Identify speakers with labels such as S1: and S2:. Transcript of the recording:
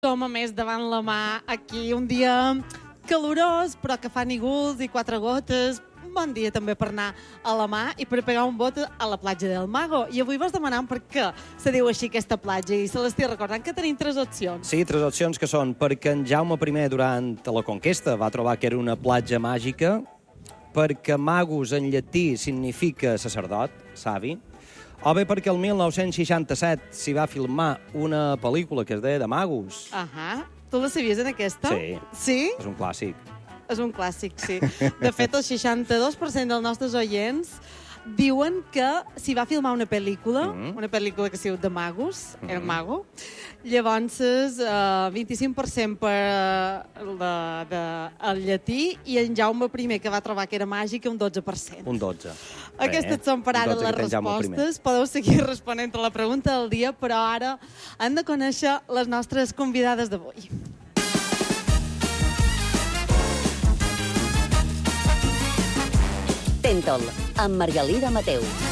S1: Som a més davant la mà aquí un dia calorós, però que fa nígols i 4 gotes. Un bon dia també per anar a la mà i per pegar un bot a la platja del Mago. I avui vos demanant per què se diu així aquesta platja. I se l'estic recordant que tenim 3 opcions.
S2: Sí, 3 opcions que són perquè en Jaume I durant la conquesta va trobar que era una platja màgica, perquè magus en llatí significa sacerdot, savi, o bé perquè el 1967 s'hi va filmar una pel·lícula que es deia de Magus.
S1: Ahà. Tu la sabies en aquesta?
S2: Sí.
S1: Sí?
S2: És un clàssic.
S1: És un clàssic, sí. De fet, el 62% dels nostres oients diuen que s'hi va filmar una pel·lícula, una pel·lícula que es diu de Magus, El Mago. Llavors, 25% per el llatí i en Jaume I, que va trobar que era màgica, un 12%.
S2: Un 12.
S1: Aquestes són per ara les respostes. Podeu seguir responent a la pregunta del dia, però ara hem de conèixer les nostres convidades d'avui.
S3: Tentol, amb Margalida Mateu.